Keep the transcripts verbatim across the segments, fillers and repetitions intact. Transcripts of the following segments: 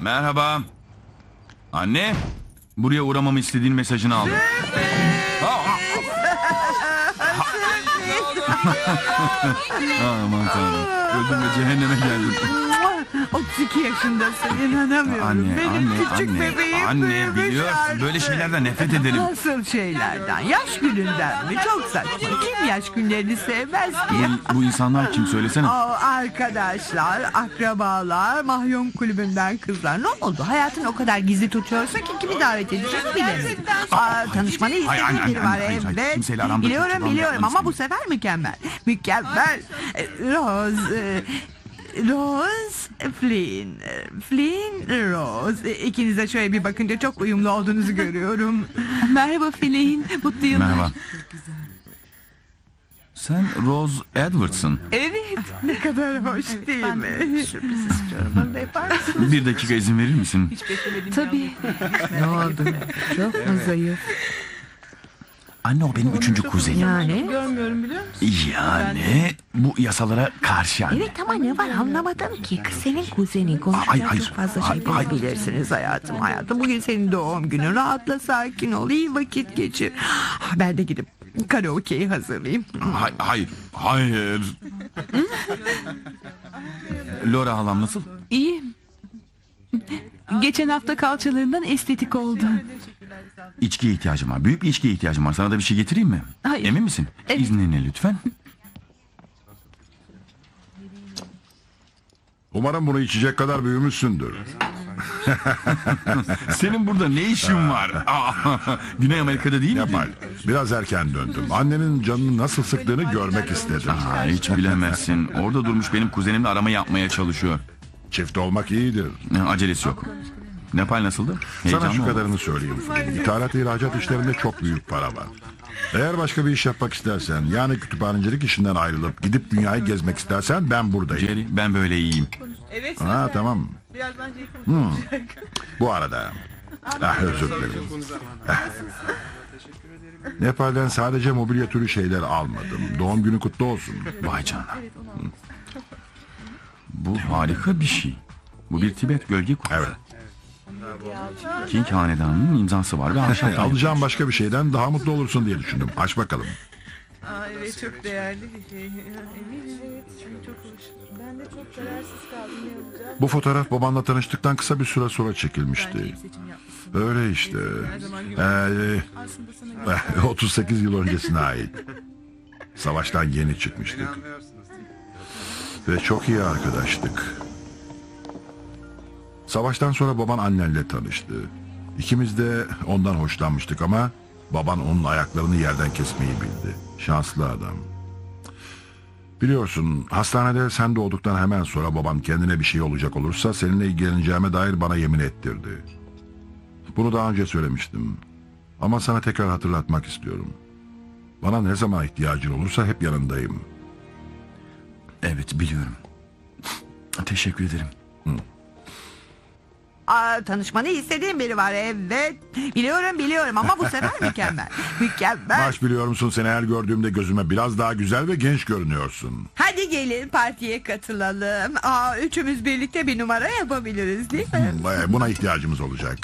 Merhaba. Anne, buraya uğramamı istediğin mesajını aldım. Aman tanrım. Öldüm ve cehenneme geldim. otuz iki yaşındasın, inanamıyorum. Anne, Benim anne, küçük anne, bebeğim anne büyümüş biliyorsun artık. böyle şeylerden nefret ederim. Nasıl şeylerden? Yaş gününden mi? Çok saçma. Kim yaş günlerini sevmez ki? Bu, bu insanlar kim söylesene. Aa, arkadaşlar, akrabalar, mahkum kulübünden kızlar. Ne oldu? Hayatın o kadar gizli tutuyorsa ki kimi davet edeceğini bilemedim. Aa, tanışmanı Hayır, hayır, istediğim biri hayır, var. hayır, hayır. Evet. Kimseyle aramda Biliyorum kötü biliyorum davranmak ama bu sefer mükemmel. Mükemmel. Ee, Rose... e, Rose Flynn. Flynn Rose. İkinize şöyle bir bakınca çok uyumlu olduğunuzu görüyorum. Merhaba Flynn, mutlu yıllar. Merhaba. Sen Rose Edwards'ın. Evet. Ne kadar hoş değil mi? Sürpriz istiyorum. Bana da yapar mısın? Bir dakika izin verir misin? Tabii. Ne oldu? Çok mu zayıf? Anne o benim üçüncü kuzenim. Yani? Görmüyorum biliyor musun? Yani bu yasalara karşı anne. Evet ama ne var anlamadım ki. Kız senin kuzenin. Konuşacak Hayır, hayır. çok fazla şey Hayır, hayır. bulabilirsiniz hayatım hayatım. Bugün senin doğum günün. Rahatla, sakin ol. İyi vakit geçir. Ben de gidip karaoke'yi hazırlayayım. Hayır, hayır, hayır. Laura halam nasıl? İyi. Geçen hafta kalçalarından estetik oldu. İçkiye ihtiyacım var. Büyük bir içkiye ihtiyacım var. Sana da bir şey getireyim mi? Hayır. Emin misin? Evet. İzninle lütfen. Umarım bunu içecek kadar büyümüşsündür. Senin burada ne işin var? Aa, Güney Amerika'da değil mi? Yapal. Biraz erken döndüm. Annenin canını nasıl sıktığını görmek istedim. Aa, hiç bilemezsin. Orada durmuş benim kuzenimle arama yapmaya çalışıyor. Çift olmak iyidir. Ne, acelesi yok. Nepal nasıldı? Sana Heyecanlı şu mı? kadarını söyleyeyim. İthalat ihracat işlerinde çok büyük para var. Eğer başka bir iş yapmak istersen, yani kütüphanecilik işinden ayrılıp gidip dünyayı gezmek istersen ben buradayım. Jerry, ben böyle iyiyim. Ha tamam. Hmm. Bu arada. Ah, özür dilerim. Ah. Nepal'den sadece mobilya türü şeyler almadım. Doğum günü kutlu olsun. Vay canına. Bu harika bir şey. Bu bir Tibet gölge kutusu. Evet. King hanedanının imzası var ve ahşap. Alacağım başka bir şeyden daha mutlu olursun diye düşündüm. Aç bakalım. Aa, evet çok değerli bir şey. Eminim evet çok hoş. Ben de çok kararsız kaldım ne olacak. Bu fotoğraf babanla tanıştıktan kısa bir süre sonra çekilmişti. Öyle işte. Ee, eh, otuz sekiz yıl öncesine ait. Savaştan yeni çıkmıştık. Ve çok iyi arkadaştık. Savaştan sonra baban annenle tanıştı. İkimiz de ondan hoşlanmıştık ama baban onun ayaklarını yerden kesmeyi bildi. Şanslı adam. Biliyorsun hastanede sen doğduktan hemen sonra babam kendine bir şey olacak olursa seninle ilgileneceğime dair bana yemin ettirdi. Bunu daha önce söylemiştim. Ama sana tekrar hatırlatmak istiyorum. Bana ne zaman ihtiyacın olursa hep yanındayım. Evet biliyorum. Teşekkür ederim. Aa, tanışmanı istediğim biri var. Evet. Biliyorum biliyorum ama bu sefer mükemmel. Mükemmel. Baş biliyor musun seni her gördüğümde gözüme biraz daha güzel ve genç görünüyorsun. Hadi gelin partiye katılalım. Aa, üçümüz birlikte bir numara yapabiliriz değil mi? Hmm, Buna ihtiyacımız olacak.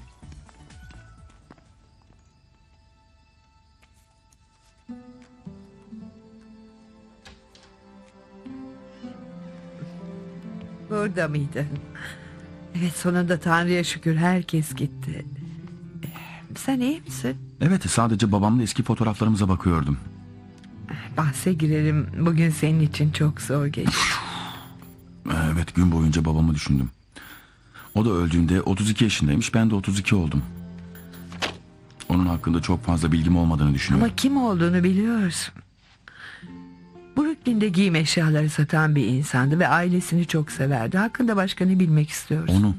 Burada mıydın? Evet sonunda Tanrı'ya şükür herkes gitti. Ee, Sen iyi misin? Evet sadece babamla eski fotoğraflarımıza bakıyordum. Bahse girerim. Bugün senin için çok zor geçti. Evet gün boyunca babamı düşündüm. O da öldüğünde otuz iki yaşındaymış, ben de otuz iki oldum. Onun hakkında çok fazla bilgim olmadığını düşünüyorum. Ama kim olduğunu biliyorsun. Brooklyn'de giyim eşyaları satan bir insandı ve ailesini çok severdi. Hakkında başka ne bilmek istiyorsun? Onu...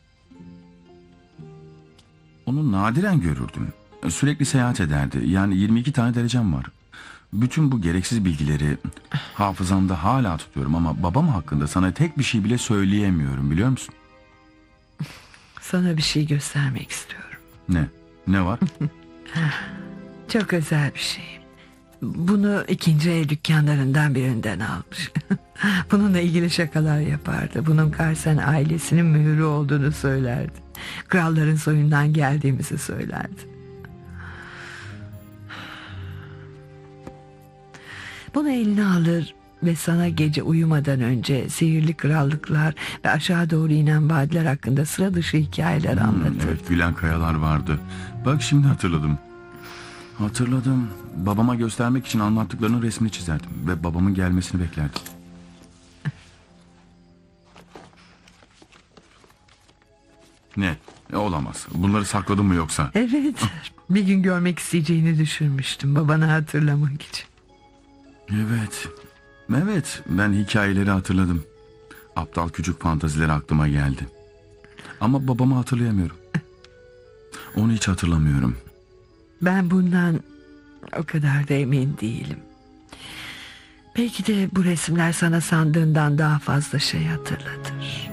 Onu nadiren görürdüm. Sürekli seyahat ederdi. Yani yirmi iki tane derecem var. Bütün bu gereksiz bilgileri hafızamda hala tutuyorum ama babam hakkında sana tek bir şey bile söyleyemiyorum biliyor musun? Sana bir şey göstermek istiyorum. Ne? Ne var? Çok özel bir şey. Bunu ikinci el dükkanlarından birinden almış. Bununla ilgili şakalar yapardı. Bunun Carsen ailesinin mühürü olduğunu söylerdi. Kralların soyundan geldiğimizi söylerdi. Bunu eline alır ve sana gece uyumadan önce sihirli krallıklar ve aşağı doğru inen vadiler hakkında sıra dışı hikayeler Hmm, anlatır. evet, gülen kayalar vardı. Bak şimdi hatırladım. Hatırladım. Babama göstermek için anlattıklarının resmini çizerdim. Ve babamın gelmesini beklerdim. Ne? E, olamaz. Bunları sakladın mı yoksa? Evet, bir gün görmek isteyeceğini düşünmüştüm babanı hatırlamak için. Evet. Evet, ben hikayeleri hatırladım. Aptal küçük fantazileri aklıma geldi. Ama babamı hatırlayamıyorum. Onu hiç hatırlamıyorum. Ben bundan o kadar da emin değilim. Belki de bu resimler sana sandığından daha fazla şey hatırlatır.